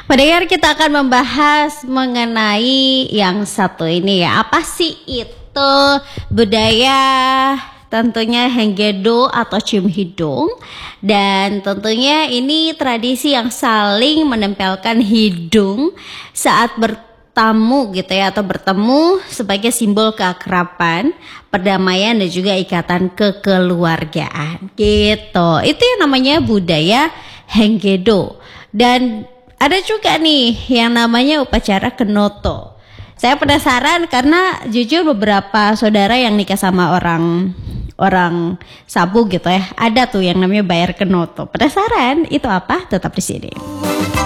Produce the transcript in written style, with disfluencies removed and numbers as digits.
Pendengar, kita akan membahas mengenai yang satu ini ya. Apa sih itu budaya tentunya Henggedo atau cium hidung? Dan tentunya ini tradisi yang saling menempelkan hidung saat bertamu gitu ya, atau bertemu sebagai simbol keakraban, perdamaian dan juga ikatan kekeluargaan gitu. Itu yang namanya budaya Henggedo. Dan ada juga nih yang namanya upacara kenoto. Saya penasaran karena jujur beberapa saudara yang nikah sama orang Sabu gitu ya, ada tuh yang namanya bayar kenoto. Penasaran itu apa? Tetap di sini.